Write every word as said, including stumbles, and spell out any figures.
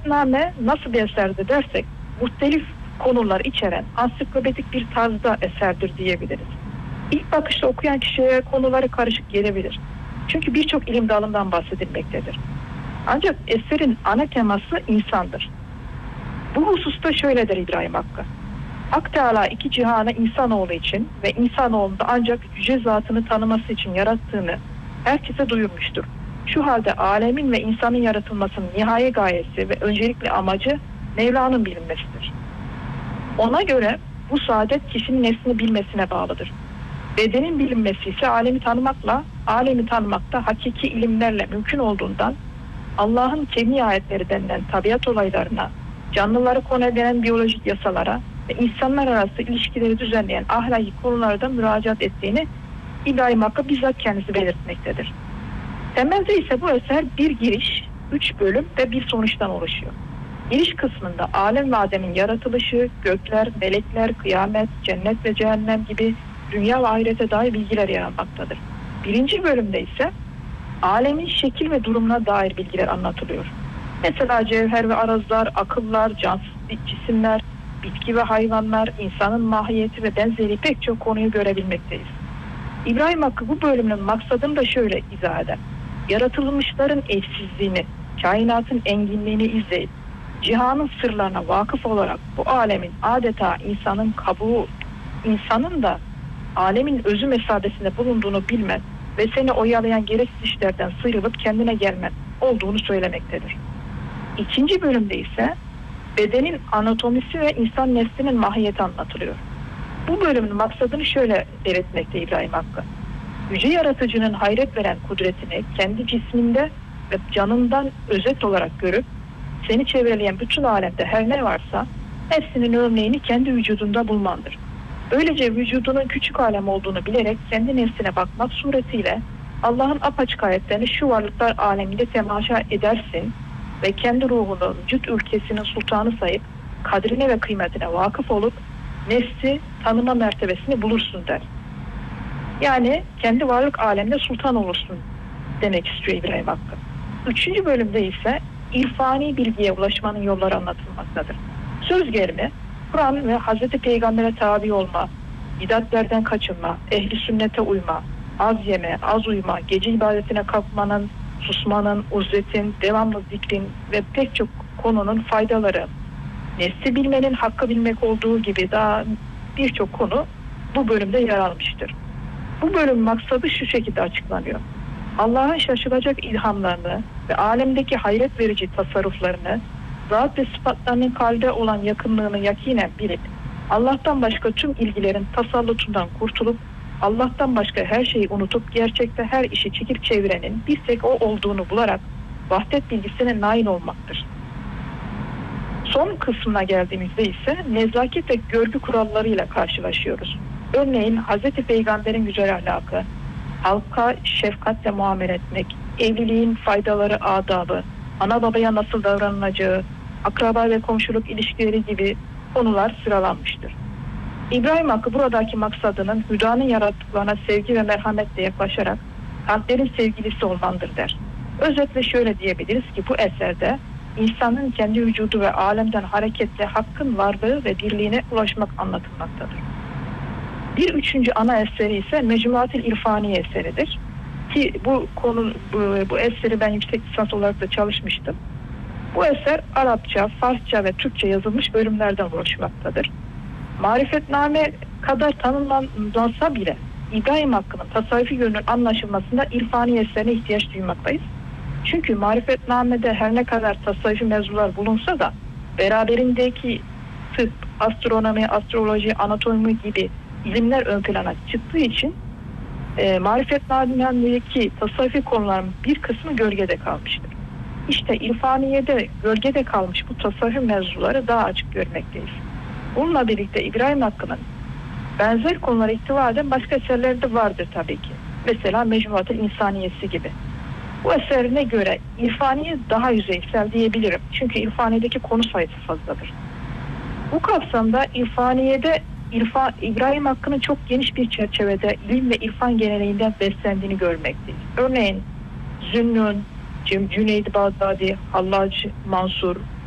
Marifetname nasıl bir eserdir dersek, muhtelif konular içeren ansiklopedik bir tarzda eserdir diyebiliriz. İlk bakışta okuyan kişiye konuları karışık gelebilir. Çünkü birçok ilim dalından bahsedilmektedir. Ancak eserin ana teması insandır. Bu hususta şöyledir İbrahim Hakkı. Hak Teala iki cihanı insanoğlu için ve insanoğlunu da ancak yüce zatını tanıması için yarattığını herkese duyurmuştur. Şu halde alemin ve insanın yaratılmasının nihai gayesi ve öncelikli amacı Mevla'nın bilinmesidir. Ona göre bu saadet kişinin nefsini bilmesine bağlıdır. Bedenin bilinmesi ise alemi tanımakla, alemi tanımak da hakiki ilimlerle mümkün olduğundan Allah'ın kevni ayetleri denilen tabiat olaylarına, canlıları konu eden biyolojik yasalara ve insanlar arası ilişkileri düzenleyen ahlaki konularda müracaat ettiğini İbrahim Hakkı bizzat kendisi belirtmektedir. Temelde ise bu eser bir giriş, üç bölüm ve bir sonuçtan oluşuyor. Giriş kısmında alem ve Adem'in yaratılışı, gökler, melekler, kıyamet, cennet ve cehennem gibi dünya ve ahirete dair bilgiler yer almaktadır. Birinci bölümde ise alemin şekil ve durumuna dair bilgiler anlatılıyor. Mesela cevher ve arazlar, akıllar, cansız cisimler, bitki ve hayvanlar, insanın mahiyeti ve benzeri pek çok konuyu görebilmekteyiz. İbrahim Hakkı bu bölümün maksadını da şöyle izah eder. Yaratılmışların eşsizliğini, kainatın enginliğini izleyip, cihanın sırlarına vakıf olarak bu alemin adeta insanın kabuğu, insanın da alemin özü mesabesinde bulunduğunu bilmen ve seni oyalayan gereksiz işlerden sıyrılıp kendine gelmen olduğunu söylemektedir. İkinci bölümde ise bedenin anatomisi ve insan neslinin mahiyeti anlatılıyor. Bu bölümün maksadını şöyle belirtmekte İbrahim Hakkı. Yüce Yaratıcı'nın hayret veren kudretini kendi cisminde ve canından özet olarak görüp seni çevreleyen bütün alemde her ne varsa hepsinin örneğini kendi vücudunda bulmandır. Böylece vücudunun küçük alem olduğunu bilerek kendi nefsine bakmak suretiyle Allah'ın apaçık ayetlerini şu varlıklar aleminde temaşa edersin ve kendi ruhunu vücut ülkesinin sultanı sayıp kadrine ve kıymetine vakıf olup nefsi tanıma mertebesini bulursun der. Yani kendi varlık aleminde sultan olursun demek istiyor İbrahim Hakkı. Üçüncü bölümde ise irfani bilgiye ulaşmanın yolları anlatılmaktadır. Söz gelimi Kur'an ve Hazreti Peygamber'e tabi olma, bidatlerden kaçınma, ehli sünnete uyma, az yeme, az uyuma, gece ibadetine kalkmanın, susmanın, uzletin, devamlı zikrin ve pek çok konunun faydaları, nesli bilmenin hakkı bilmek olduğu gibi daha birçok konu bu bölümde yer almıştır. Bu bölüm maksadı şu şekilde açıklanıyor. Allah'ın şaşılacak ilhamlarını ve alemdeki hayret verici tasarruflarını, zat ve sıfatlarının kalbe olan yakınlığını yakinen bilip, Allah'tan başka tüm ilgilerin tasallutundan kurtulup, Allah'tan başka her şeyi unutup gerçekte her işi çekip çevirenin bir tek o olduğunu bularak vahdet bilgisine nail olmaktır. Son kısmına geldiğimizde ise nezaket ve görgü kurallarıyla karşılaşıyoruz. Örneğin Hazreti Peygamber'in güzel ahlakı, halka şefkatle muamele etmek, evliliğin faydaları, adabı, ana babaya nasıl davranılacağı, akraba ve komşuluk ilişkileri gibi konular sıralanmıştır. İbrahim Hakkı buradaki maksadının hüdanın yarattıklarına sevgi ve merhametle yaklaşarak kalplerin sevgilisi olmandır der. Özetle şöyle diyebiliriz ki bu eserde insanın kendi vücudu ve alemden hareketle hakkın varlığı ve birliğine ulaşmak anlatılmaktadır. Bir üçüncü ana eseri ise Mecmuatil İrfaniye eseridir. Ki bu konu bu, bu eseri ben yüksek lisans olarak da çalışmıştım. Bu eser Arapça, Farsça ve Türkçe yazılmış bölümlerden oluşmaktadır. Marifetname kadar tanınmasa bile İbrahim Hakkı'nın tasavvufi yönünün anlaşılmasında irfani eserine ihtiyaç duymaktayız. Çünkü Marifetname'de her ne kadar tasavvufi mevzular bulunsa da beraberindeki tıp, astronomi, astroloji, anatomi gibi ilimler ön plana çıktığı için e, Marifetname'deki tasavvufi konuların bir kısmı gölgede kalmıştır. İşte irfaniyede gölgede kalmış bu tasavvuf mevzuları daha açık görmekteyiz. Bununla birlikte İbrahim Hakkı'nın benzer konulara ihtiva eden başka eserleri de vardır tabii ki. Mesela Mecmuatul İnsaniyesi gibi. Bu eserine göre irfaniye daha yüzeysel diyebilirim. Çünkü irfaniyedeki konu sayısı fazladır. Bu kapsamda irfaniyede İrfan, İbrahim Hakkı'nın çok geniş bir çerçevede ilim ve irfan geleneğinden beslendiğini görmekteyiz. Örneğin Zünnun, Cüneyd Bağdadi, Hallac Mansur,